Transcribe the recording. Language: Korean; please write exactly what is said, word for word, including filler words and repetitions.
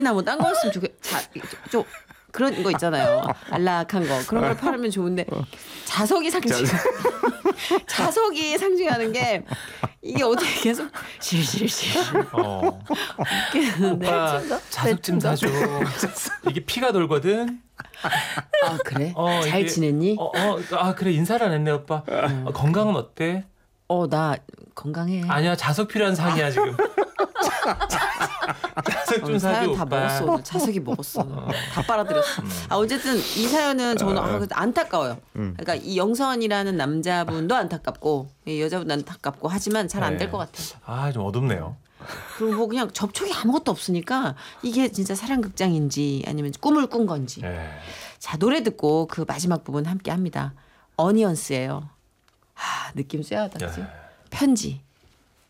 나뭐 딴 거였으면 좋겠. 자, 좀 그런 거 있잖아요. 안락한 거 그런 걸 팔면 좋은데 자석이 상징. 자석이 상징하는 게 이게 어떻게 계속 실실실. 어. 오빠 네, 자석 좀 사줘. 이게 피가 돌거든. 아 그래? 어, 잘 이게, 지냈니? 어, 어, 아 그래 인사를 안 했네 오빠. 어, 건강은 어때? 어 나 건강해. 아니야 자석 필요한 상이야 지금. 자석 좀 어, 사줘 사연 오빠. 다 먹었어 오늘. 자석이 먹었어. 다 빨아들였어. 아 어쨌든 이 사연은 저는 아, 안타까워요. 그러니까 이 영선이라는 남자분도 안타깝고 이 여자분도 안타깝고 하지만 잘 안 될 것 같아요. 아 좀 어둡네요. 그리고 뭐 그냥 접촉이 아무것도 없으니까 이게 진짜 사랑극장인지 아니면 꿈을 꾼 건지. 네. 자 노래 듣고 그 마지막 부분 함께 합니다. 어니언스예요. 아 느낌 쎄하다 그지? 네. 편지.